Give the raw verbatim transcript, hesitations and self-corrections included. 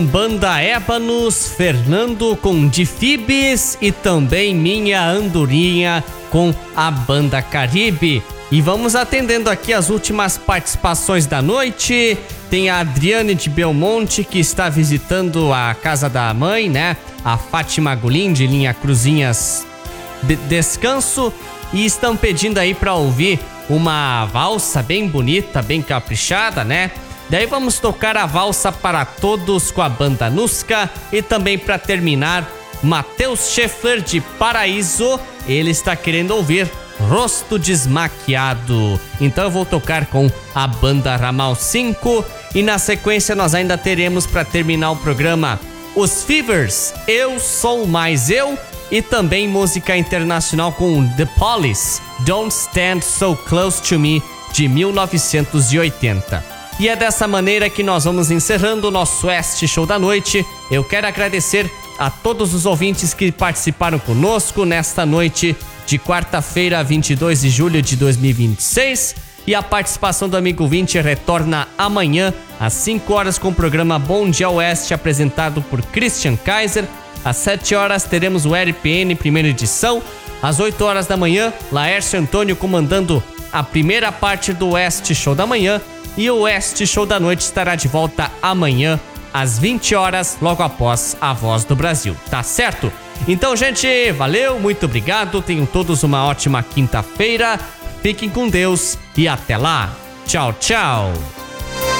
Banda Ébanos, Fernando com Difibes e também Minha Andorinha com a Banda Caribe. E vamos atendendo aqui as últimas participações da noite. Tem a Adriane de Belmonte, que está visitando a casa da mãe, né? A Fátima Gulim, de linha Cruzinhas de Descanso. E estão pedindo aí para ouvir uma valsa bem bonita, bem caprichada, né? Daí vamos tocar a valsa para todos com a Banda Nusca. E também para terminar, Matheus Scheffler de Paraíso. Ele está querendo ouvir Rosto Desmaquiado. Então eu vou tocar com a Banda Ramal cinco. E na sequência nós ainda teremos, para terminar o programa, os Fevers, Eu Sou Mais Eu. E também música internacional com The Police, Don't Stand So Close To Me, de mil novecentos e oitenta. E é dessa maneira que nós vamos encerrando o nosso Oeste Show da noite. Eu quero agradecer a todos os ouvintes que participaram conosco nesta noite de quarta-feira, vinte e dois de julho de dois mil e vinte e seis. E a participação do amigo ouvinte retorna amanhã às cinco horas com o programa Bom Dia Oeste, apresentado por Christian Kaiser. Às sete horas teremos o R P N primeira edição. Às oito horas da manhã, Laércio Antônio comandando a primeira parte do Oeste Show da manhã. E o Oeste Show da noite estará de volta amanhã às vinte horas, logo após a Voz do Brasil, tá certo? Então, gente, valeu, muito obrigado, tenham todos uma ótima quinta-feira, fiquem com Deus e até lá. Tchau, tchau.